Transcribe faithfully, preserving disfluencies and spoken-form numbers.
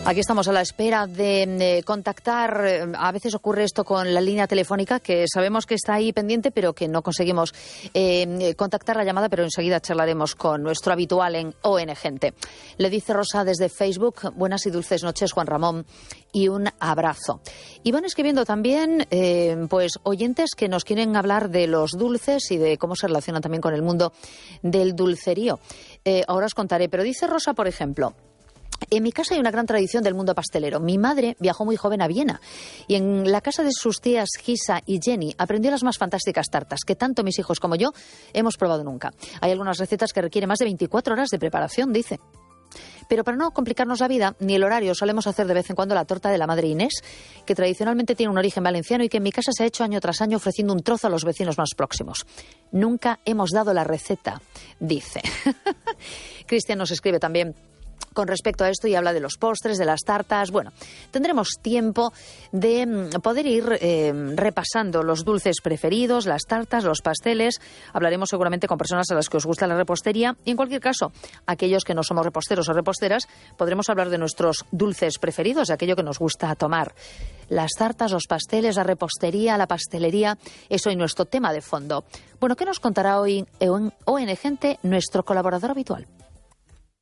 Aquí estamos a la espera de, de contactar. A veces ocurre esto con la línea telefónica, que sabemos que está ahí pendiente, pero que no conseguimos eh, contactar la llamada, pero enseguida charlaremos con nuestro habitual en O N Gente. Le dice Rosa desde Facebook: buenas y dulces noches, Juan Ramón, y un abrazo. Y van escribiendo también eh, pues oyentes que nos quieren hablar de los dulces y de cómo se relacionan también con el mundo del dulcerío. Eh, ahora os contaré, pero dice Rosa, por ejemplo: en mi casa hay una gran tradición del mundo pastelero. Mi madre viajó muy joven a Viena y en la casa de sus tías Gisa y Jenny aprendió las más fantásticas tartas que tanto mis hijos como yo hemos probado nunca. Hay algunas recetas que requieren más de veinticuatro horas de preparación, dice. Pero para no complicarnos la vida ni el horario, solemos hacer de vez en cuando la torta de la madre Inés, que tradicionalmente tiene un origen valenciano y que en mi casa se ha hecho año tras año ofreciendo un trozo a los vecinos más próximos. Nunca hemos dado la receta, dice. Cristian nos escribe también con respecto a esto y habla de los postres, de las tartas. Bueno, tendremos tiempo de poder ir eh, repasando los dulces preferidos, las tartas, los pasteles. Hablaremos seguramente con personas a las que os gusta la repostería y, en cualquier caso, aquellos que no somos reposteros o reposteras, podremos hablar de nuestros dulces preferidos, de aquello que nos gusta tomar. Las tartas, los pasteles, la repostería, la pastelería, es hoy nuestro tema de fondo. Bueno, ¿qué nos contará hoy en O N Gente nuestro colaborador habitual?